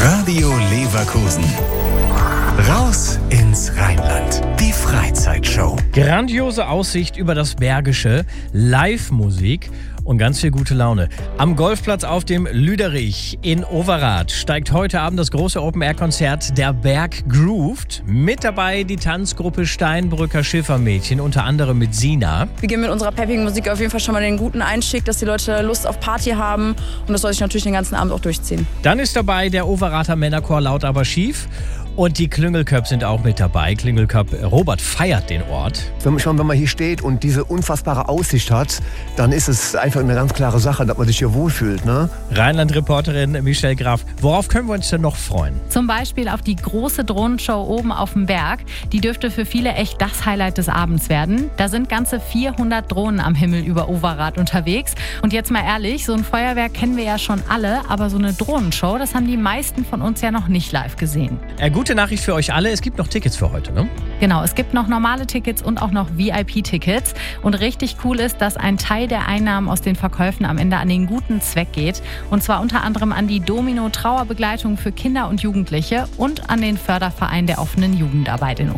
Radio Leverkusen. Raus ins Rheinland. Die Freizeitshow. Grandiose Aussicht über das Bergische, Live-Musik und ganz viel gute Laune. Am Golfplatz auf dem Lüderich in Overath steigt heute Abend das große Open-Air-Konzert Der Berg Grooved. Mit dabei die Tanzgruppe Steinbrücker Schiffermädchen, unter anderem mit Sina. Wir geben mit unserer peppigen Musik auf jeden Fall schon mal den guten Einstieg, dass die Leute Lust auf Party haben. Und das soll sich natürlich den ganzen Abend auch durchziehen. Dann ist dabei der Overather Männerchor Laut aber schief. Und die Klüngelköp sind auch mit dabei. Klüngelköp Robert feiert den Ort. Wenn man hier steht und diese unfassbare Aussicht hat, dann ist es einfach eine ganz klare Sache, dass man sich hier wohlfühlt, ne? Rheinland-Reporterin Michelle Graf, worauf können wir uns denn noch freuen? Zum Beispiel auf die große Drohnenshow oben auf dem Berg. Die dürfte für viele echt das Highlight des Abends werden. Da sind ganze 400 Drohnen am Himmel über Overath unterwegs. Und jetzt mal ehrlich, so ein Feuerwerk kennen wir ja schon alle, aber so eine Drohnenshow, das haben die meisten von uns ja noch nicht live gesehen. Gute Nachricht für euch alle, es gibt noch Tickets für heute, ne? Genau, es gibt noch normale Tickets und auch noch VIP-Tickets. Und richtig cool ist, dass ein Teil der Einnahmen aus den Verkäufen am Ende an den guten Zweck geht. Und zwar unter anderem an die Domino Trauerbegleitung für Kinder und Jugendliche und an den Förderverein der offenen Jugendarbeit in